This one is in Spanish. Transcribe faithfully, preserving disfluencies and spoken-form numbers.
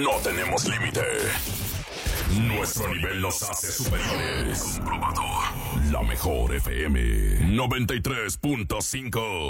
no tenemos límite. Nuestro nivel nos hace superiores. Comprobado. La mejor F M noventa y tres punto cinco.